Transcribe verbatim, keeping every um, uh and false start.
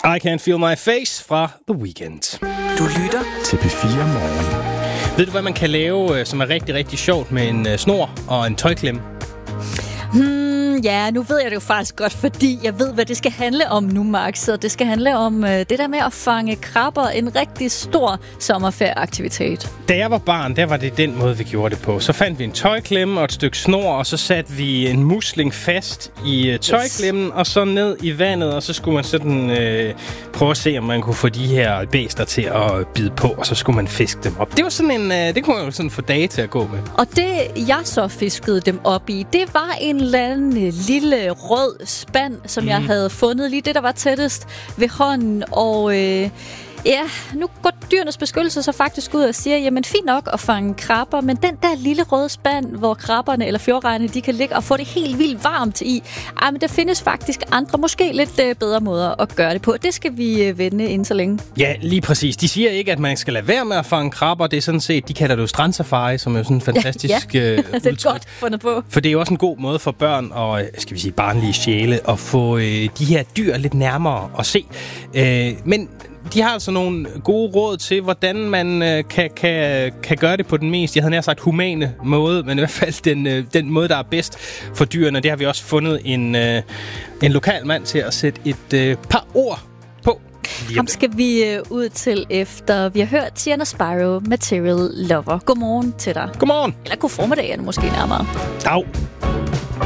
I Can't Feel My Face fra The Weeknd. Du lytter til P fire Morgen. Ved du, hvad man kan lave, som er rigtig, rigtig sjovt med en snor og en tøjklemme? Hmm, ja, nu ved jeg det jo faktisk godt, fordi jeg ved, hvad det skal handle om nu, Max. Så det skal handle om øh, det der med at fange krabber, en rigtig stor sommerferieaktivitet. Da jeg var barn, der var det den måde, vi gjorde det på. Så fandt vi en tøjklemme og et stykke snor, og så satte vi en musling fast i øh, tøjklemmen, yes. og så ned i vandet, og så skulle man sådan øh, prøve at se, om man kunne få de her bæster til at bide på, og så skulle man fiske dem op. Det var sådan en, øh, det kunne man jo sådan få dage til at gå med. Og det, jeg så fiskede dem op i, det var en eller anden lille rød spand, som mm. jeg havde fundet lige det, der var tættest ved hånden. Og øh, ja, nu går Dyrenes Beskyttelse så faktisk ud og siger, jamen fint nok at fange krabber, men den der lille røde spand, hvor krabberne eller fjordrejerne, de kan ligge og få det helt vildt varmt i, ej, men der findes faktisk andre, måske lidt øh, bedre måder at gøre det på. Det skal vi øh, vende inden så længe. Ja, lige præcis. De siger ikke, at man skal lade være med at fange krabber. Det er sådan set, de kalder det jo strandsafari, som er jo sådan en fantastisk ja, ja. Øh, det er godt fundet på. For det er jo også en god måde for børn og, skal vi sige, barnlige sjæle at få øh, de her dyr lidt nærmere at se. Øh, men de har altså nogle gode råd til, hvordan man øh, kan, kan, kan gøre det på den mest, jeg havde nær sagt, humane måde, men i hvert fald den, øh, den måde, der er bedst for dyrene. Det har vi også fundet en, øh, en lokal mand til at sætte et øh, par ord på. Ham skal vi øh, ud til efter. Vi har hørt Tiana Spyro, Material Lover. Godmorgen til dig. Godmorgen. Eller god formiddag, måske nærmere. Dag.